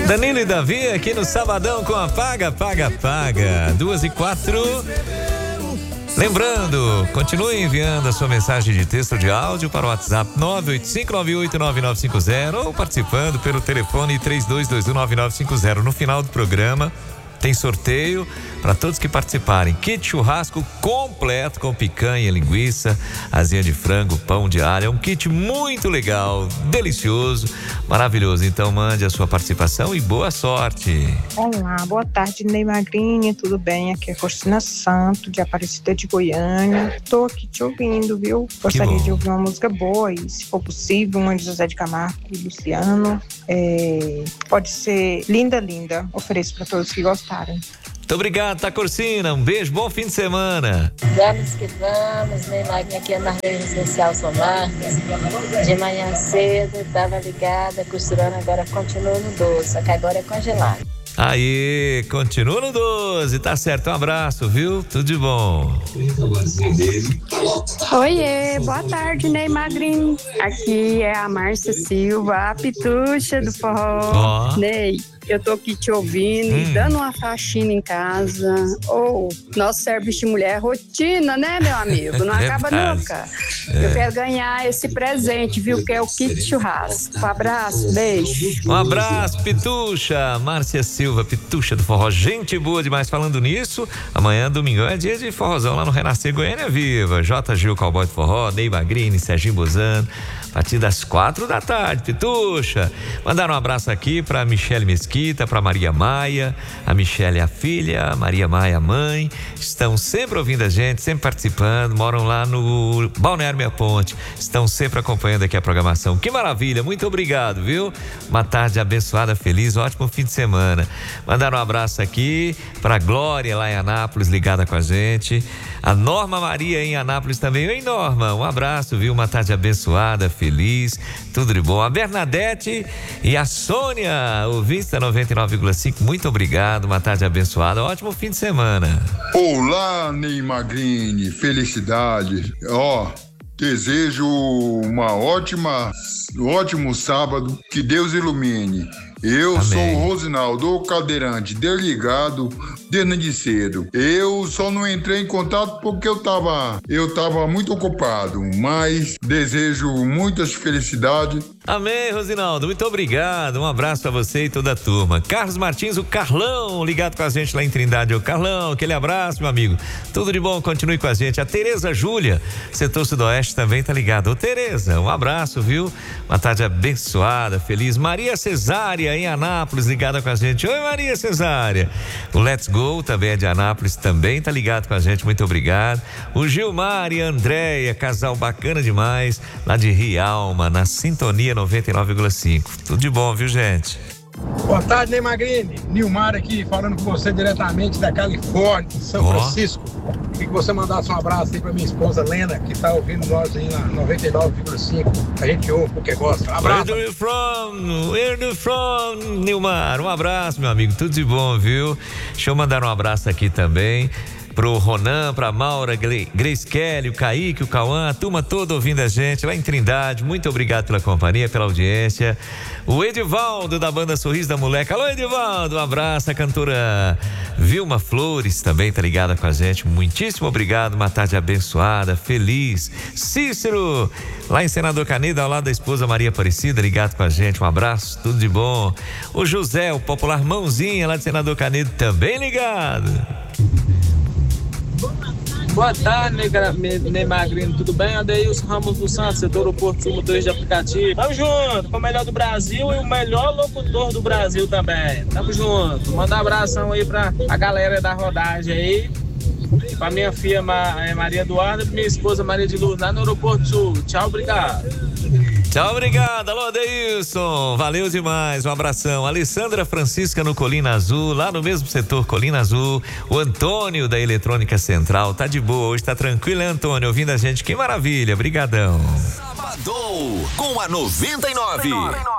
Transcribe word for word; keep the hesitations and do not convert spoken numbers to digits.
Danilo e Davi aqui no Sabadão com a Paga, Paga, Paga. Duas e quatro. Lembrando, continue enviando a sua mensagem de texto ou de áudio para o WhatsApp nove oito cinco nove oito nove nove cinco zero ou participando pelo telefone três dois dois um nove nove cinco zero. No final do programa tem sorteio para todos que participarem. Kit churrasco completo com picanha, linguiça, asinha de frango, pão de alho. É um kit muito legal, delicioso, maravilhoso. Então mande a sua participação e boa sorte. Olá, boa tarde, Ney Magrini, tudo bem? Aqui é Cristina Santo, de Aparecida de Goiânia. Tô aqui te ouvindo, viu? Gostaria de ouvir uma música boa e, se for possível, uma de José de Camargo e Luciano. É... Pode ser Linda, Linda. Ofereço para todos que gostarem. Muito obrigado, Tacorcina. Um beijo, bom fim de semana. Vamos que vamos, né, Magna? Aqui é Marlene Residencial São Marcos. De manhã cedo, estava ligada, costurando, agora continua no doce, só que agora é congelado. Aí, continua no doze, tá certo. Um abraço, viu? Tudo de bom. Oiê, boa tarde, Ney Magrinho. Aqui é a Márcia Silva, a pitucha do forró. Oh. Ney, eu tô aqui te ouvindo hum. e dando uma faxina em casa. Ou, oh, nosso serviço de mulher é rotina, né, meu amigo? Não acaba nunca. É. Eu quero ganhar esse presente, viu? Que é o kit churrasco. Um abraço, beijo. Um abraço, pitucha. Márcia Silva, pitucha do forró. Gente boa demais. Falando nisso, amanhã, domingão, é dia de forrozão lá no Renascer Goiânia Viva. J G, o cowboy do forró, Ney Magrini, Serginho Bozano. A partir das quatro da tarde, pitucha. Mandar um abraço aqui pra Michele Mesquita, pra Maria Maia. A Michele é a filha, a Maria Maia a mãe. Estão sempre ouvindo a gente, sempre participando. Moram lá no Balneário Meia Ponte. Estão sempre acompanhando aqui a programação. Que maravilha, muito obrigado, viu? Uma tarde abençoada, feliz, ótimo fim de semana. Mandar um abraço aqui pra Glória lá em Anápolis, ligada com a gente. A Norma Maria em Anápolis também. Oi, Norma, um abraço, viu? Uma tarde abençoada, feliz, tudo de bom. A Bernadette e a Sônia, ouvintes da noventa e nove vírgula cinco, muito obrigado, uma tarde abençoada, ótimo fim de semana. Olá, Ney Magrini, felicidade. Ó, oh, desejo uma ótima, ótimo sábado, que Deus ilumine. Eu Amém. Sou o Rosinaldo, o cadeirante, desligado desde cedo. Eu só não entrei em contato porque eu tava, eu tava muito ocupado, mas desejo muitas felicidades. Amém, Rosinaldo, muito obrigado, um abraço pra você e toda a turma. Carlos Martins, o Carlão, ligado com a gente lá em Trindade. Ô Carlão, aquele abraço, meu amigo, tudo de bom, continue com a gente. A Tereza Júlia, setor sudoeste, também tá ligado. Ô Tereza, um abraço, viu? Uma tarde abençoada, feliz. Maria Cesária em Anápolis, ligada com a gente. Oi, Maria Cesária. O Let's Go também é de Anápolis, também tá ligado com a gente, muito obrigado. O Gilmar e a Andréia, casal bacana demais, lá de Rialma, na sintonia noventa e nove vírgula cinco. Tudo de bom, viu, gente? Boa tarde, Ney Magrini. Nilmar aqui, falando com você diretamente da Califórnia, São oh. Francisco. Queria que você mandasse um abraço aí pra minha esposa Lena, que tá ouvindo nós aí na noventa e nove vírgula cinco. A gente ouve porque gosta. Um abraço. Where do you from? Where do you from, Nilmar? Um abraço, meu amigo. Tudo de bom, viu? Deixa eu mandar um abraço aqui também pro Ronan, pra Maura, Grace Kelly, o Kaique, o Cauã, a turma toda ouvindo a gente lá em Trindade. Muito obrigado pela companhia, pela audiência. O Edivaldo da banda Sorriso da Moleca. Alô, Edivaldo, um abraço. A cantora Vilma Flores também tá ligada com a gente. Muitíssimo obrigado, uma tarde abençoada, feliz. Cícero, lá em Senador Canedo, ao lado da esposa Maria Aparecida, ligado com a gente. Um abraço, tudo de bom. O José, o popular Mãozinha, lá de Senador Canedo, também ligado. Boa tarde, Ney Magrini, tudo bem? Adeilson Ramos do Santos, setor aeroporto Sul, motorista de aplicativo. Tamo junto, com o melhor do Brasil e o melhor locutor do Brasil também. Tamo junto. Manda um abração aí pra a galera da rodagem aí. E pra minha filha Maria Eduarda e minha esposa Maria de Luz, lá no aeroporto Sul. Tchau, obrigado. Tchau, obrigado. Alô, Adeilson. Valeu demais. Um abração. Alessandra Francisca no Colina Azul, lá no mesmo setor Colina Azul. O Antônio da Eletrônica Central. Tá de boa, hoje tá tranquilo, hein, Antônio? Ouvindo a gente, que maravilha. Brigadão. Sabadão com a noventa e nove.